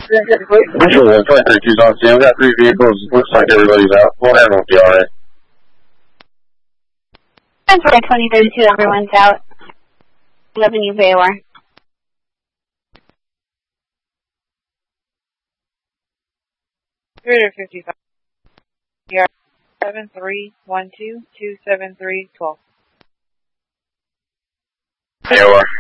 Visual 123's on scene. We got 3 vehicles. Looks like everybody's out. We'll handle it, be alright. 2032, everyone's out. 11 you Baylor. $355. Yeah, 7312-273-12. Baylor.